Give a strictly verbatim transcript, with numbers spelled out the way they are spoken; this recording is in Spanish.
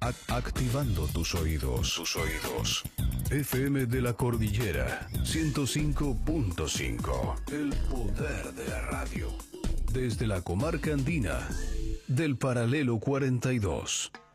Activando tus oídos. Tus oídos. F M de la Cordillera ciento cinco punto cinco. El poder de la radio. Desde la comarca andina del Paralelo cuarenta y dos.